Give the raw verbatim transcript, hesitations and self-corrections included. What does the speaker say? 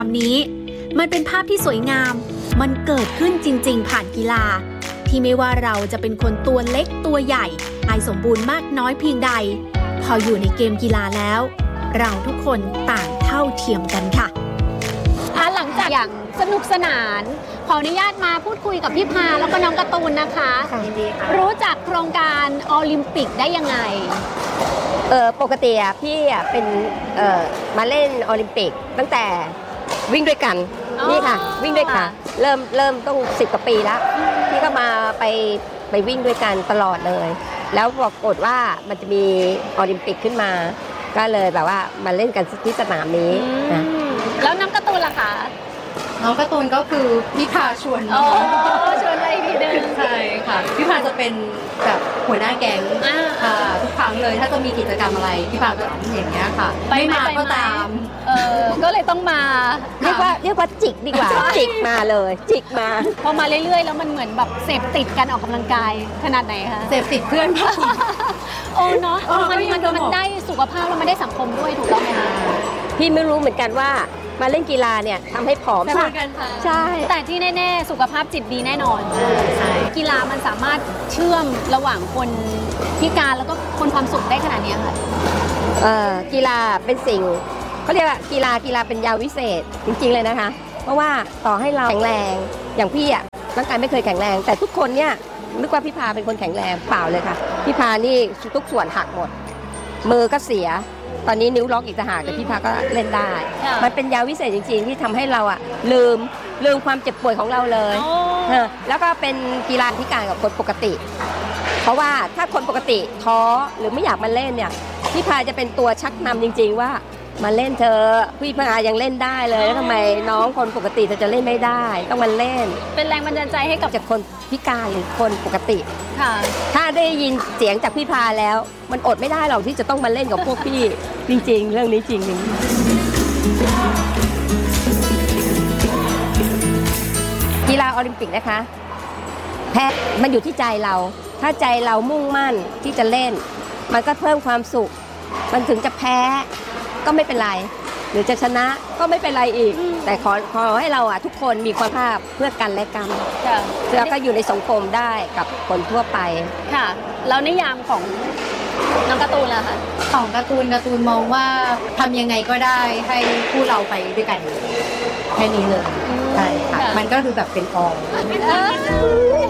ภาพนี้มันเป็นภาพที่สวยงามมันเกิดขึ้นจริงๆผ่านกีฬาที่ไม่ว่าเราจะเป็นคนตัวเล็กตัวใหญ่อายุสมบูรณ์มากน้อยเพียงใดพออยู่ในเกมกีฬาแล้วเราทุกคนต่างเท่าเทียมกันค่ะหลังจากอย่างสนุกสนานขออนุญาตมาพูดคุยกับพี่พาแล้วก็น้องการ์ตูนนะคะรู้จักโครงการโอลิมปิกได้ยังไงเออปกติอ่ะพี่อ่ะเป็นเอ่อมาเล่นโอลิมปิกตั้งแต่วิ่งด้วยกันนี่ค่ะวิ่งด้วยกันเริ่มเริ่มต้องสิบกว่าปีแล้วพี่ก็มาไปไปวิ่งด้วยกันตลอดเลยแล้วปรากฏว่ามันจะมีโอลิมปิกขึ้นมาก็เลยแบบว่ามาเล่นกันที่สนามนี้นะแล้วน้องการ์ตูนล่ะคะน้องการ์ตูนก็คือพี่พาชวนน้องชวนอะไรทีเดิมใช่ค่ะพี่พาจะเป็นแบบหัวหน้าแก๊งค่ะทุกครั้งเลยถ้าจะมีกิจกรรมอะไรพี่พาก็อย่างเงี้ยค่ะไม่มาก็ตามเออก็เลยต้องมาเรียกว่าเรียกว่าจิกดีกว่าจิกมาเลยจิกมาพอมาเรื่อยๆแล้วมันเหมือนแบบเสพติดการออกกำลังกายขนาดไหนคะเสพติดเพื่อนมากโอ้เนาะมันมันมันได้สุขภาพแล้วมันได้สังคมด้วยถูกต้องไหมคะพี่ไม่รู้เหมือนกันว่ามาเล่นกีฬาเนี่ยทำให้ผอมใช่ใช่แต่ที่แน่ๆสุขภาพจิตดีแน่นอนใช่กีฬามันสามารถเชื่อมระหว่างคนพิการแล้วก็คนความสุขได้ขนาดนี้ค่ะเอ่อกีฬาเป็นสิ่งเขาเรียกว่ากีฬากีฬาเป็นยาวิเศษจริงๆเลยนะคะเพราะว่าต่อให้เราแข็งแรงอย่างพี่อ่ะร่างกายไม่เคยแข็งแรงแต่ทุกคนเนี่ยนึกว่าพี่พาเป็นคนแข็งแรงเปล่าเลยค่ะพี่พานี่ทุกส่วนหักหมดมือก็เสียตอนนี้นิ้วล็อกอีกต่างหากแต่พี่พาก็เล่นได้มันเป็นยาวิเศษจริงๆที่ทำให้เราอ่ะลืมลืมความเจ็บป่วยของเราเลยแล้วก็เป็นกีฬาพิการกับคนปกติเพราะว่าถ้าคนปกติท้อหรือไม่อยากมาเล่นเนี่ยพี่พาจะเป็นตัวชักนำจริงๆว่ามาเล่นเธอพี่พายังเล่นได้เลยแล้วทำไมน้องคนปกติเธอจะเล่นไม่ได้ต้องมาเล่นเป็นแรงบันดาลใจให้กับจากคนพิการหรือคนปกติค่ะถ้าได้ยินเสียงจากพี่พาแล้วมันอดไม่ได้หรอกที่จะต้องมาเล่นกับพวกพี่จริงๆเรื่องนี้จริงกีฬาโอลิมปิกนะคะแพ้มันอยู่ที่ใจเราถ้าใจเรามุ่งมั่นที่จะเล่นมันก็เพิ่มความสุขมันถึงจะแพ้ก็ไม่เป็นไรหรือจะชนะก็ไม่เป็นไรอีกแต่ขอขอให้เราอ่ะทุกคนมีความภาพเพื่อกันและกันแล้วก็อยู่ในสังคมได้กับคนทั่วไปค่ะแล้วนิยามของน้องการ์ตูนล่ะคะของการ์ตูนการ์ตูนมองว่าทำยังไงก็ได้ให้คู่เราไปด้วยกันแค่นี้เลยใช่ค่ะมันก็คือแบบเป็นออ